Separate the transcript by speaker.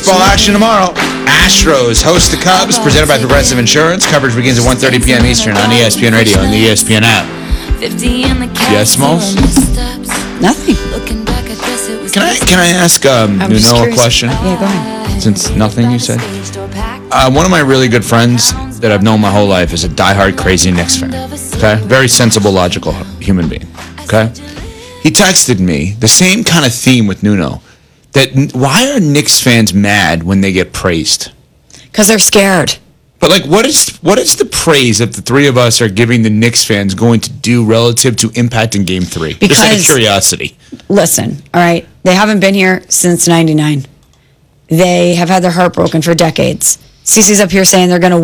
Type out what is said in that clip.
Speaker 1: baseball action tomorrow. Astros host the Cubs, presented by Progressive Insurance. Coverage begins at 1:30 p.m. Eastern on ESPN Radio and the ESPN app. Yes, Smalls?
Speaker 2: Nothing.
Speaker 1: Can I ask Nuno a question?
Speaker 2: Yeah, go ahead.
Speaker 1: Since nothing, you said. One of my really good friends that I've known my whole life is a diehard crazy Knicks fan. Okay, very sensible, logical human being. Okay, he texted me the same kind of theme with Nuno. That why are Knicks fans mad when they get praised?
Speaker 2: Because they're scared.
Speaker 1: But like, what is the praise that the three of us are giving the Knicks fans going to do relative to impact in Game 3?
Speaker 2: Because,
Speaker 1: just out of curiosity.
Speaker 2: Listen, all right, they haven't been here since '99. They have had their heart broken for decades. Cece's up here saying they're going to